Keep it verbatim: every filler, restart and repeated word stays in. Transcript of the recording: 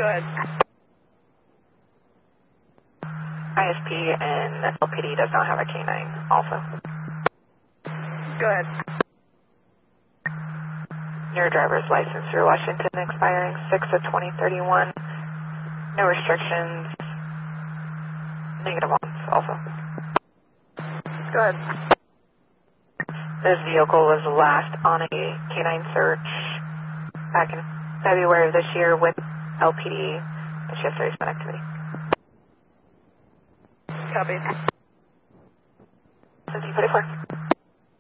Good. I S P and L P D does not have a K nine also. Good. Your driver's license through Washington expiring six of twenty thirty-one. No restrictions. Negative ones also. Good. This vehicle was last on a K nine search back in February of this year with L P D and she has serious activity. Copy. Since you put it for.